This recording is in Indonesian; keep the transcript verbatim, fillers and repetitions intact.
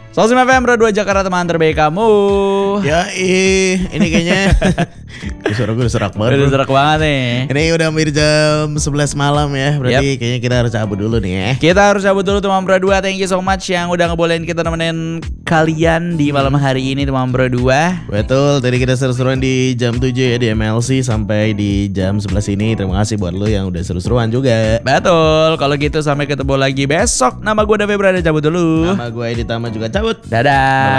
seratus lima F M Pro dua Jakarta, teman terbaik kamu. Ya ih, ini kayaknya suara gue udah serak banget. Udah serak banget nih. Ini udah hampir jam sebelas malam ya. Berarti yep. kayaknya kita harus cabut dulu nih ya. Kita harus cabut dulu teman Pro dua. Thank you so much yang udah ngebolehin kita nemenin kalian di malam hari ini teman Pro dua. Betul, tadi kita seru-seruan di jam tujuh ya di M L C sampai di jam sebelas ini. Terima kasih buat lo yang udah seru-seruan juga. Betul, kalau gitu sampai ketemu lagi besok. Nama gue Dave Berada cabut dulu. Nama gue Edi Tama juga cabut. Dadah.